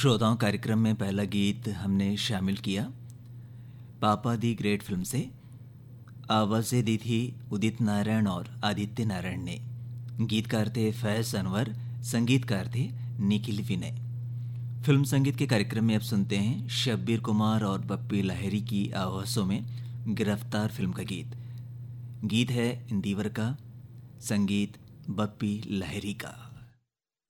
श्रोताओं, कार्यक्रम में पहला गीत हमने शामिल किया पापा दी ग्रेट फिल्म से। आवाज़ें दी थी उदित नारायण और आदित्य नारायण ने। गीतकार थे फैज़ अनवर, संगीतकार थे निखिल विनय। फिल्म संगीत के कार्यक्रम में अब सुनते हैं शब्बीर कुमार और बप्पी लाहिरी की आवाज़ों में गिरफ्तार फिल्म का गीत। गीत है इंदिवर का, संगीत बप्पी लाहिरी का।